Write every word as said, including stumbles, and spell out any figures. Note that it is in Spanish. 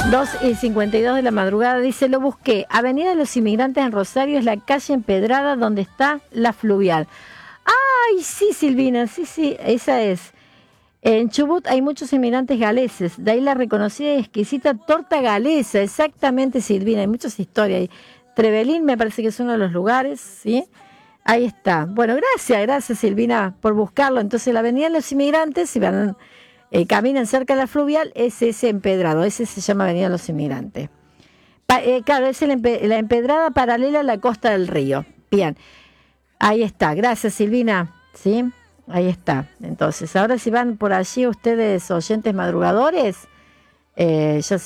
dos y cincuenta y dos de la madrugada, dice, lo busqué. Avenida de los Inmigrantes en Rosario es la calle empedrada donde está la fluvial. Ay, sí, Silvina, sí, sí, esa es. En Chubut hay muchos inmigrantes galeses, de ahí la reconocida y exquisita torta galesa, exactamente, Silvina, hay muchas historias ahí. Trevelín me parece que es uno de los lugares, ¿sí? Ahí está. Bueno, gracias, gracias Silvina por buscarlo. Entonces la avenida de los Inmigrantes, si van, eh, caminan cerca de la fluvial, es ese empedrado, ese se llama avenida de los Inmigrantes. Pa, eh, claro, es el empe, la empedrada paralela a la costa del río. Bien, ahí está, gracias Silvina, ¿sí? Ahí está. Entonces, ahora si van por allí ustedes oyentes madrugadores, eh, ya